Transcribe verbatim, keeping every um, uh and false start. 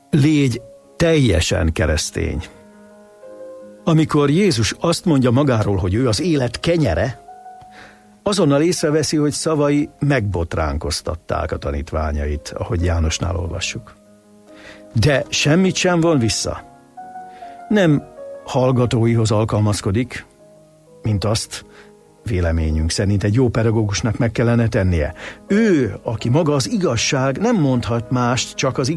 Légy teljesen keresztény. Amikor Jézus azt mondja magáról, hogy ő az élet kenyere, azonnal észreveszi, hogy szavai megbotránkoztatták a tanítványait, ahogy Jánosnál olvassuk. De semmit sem von vissza. Nem hallgatóihoz alkalmazkodik, mint azt véleményünk szerint egy jó pedagógusnak meg kellene tennie. Ő, aki maga az igazság, nem mondhat mást, csak az igazság.